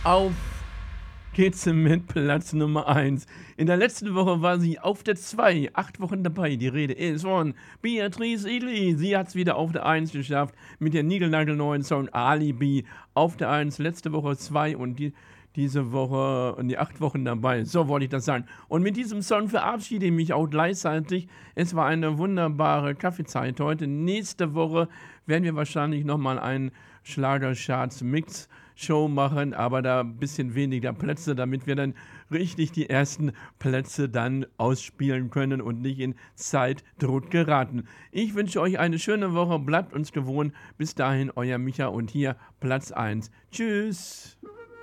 Auf geht's mit Platz Nummer 1. In der letzten Woche war sie auf der 2, 8 Wochen dabei. Die Rede ist von Beatrice Egli. Sie hat's wieder auf der 1 geschafft mit der niegelnagelneuen Song Alibi auf der 1. Letzte Woche 2 und diese Woche und die 8 Wochen dabei. So wollte ich das sagen. Und mit diesem Song verabschiede ich mich auch gleichzeitig. Es war eine wunderbare Kaffeezeit heute. Nächste Woche werden wir wahrscheinlich nochmal einen Schlagercharts-Mix-Show machen, aber da ein bisschen weniger Plätze, damit wir dann richtig die ersten Plätze dann ausspielen können und nicht in Zeitdruck geraten. Ich wünsche euch eine schöne Woche, bleibt uns gewohnt. Bis dahin, euer Micha und hier Platz 1. Tschüss.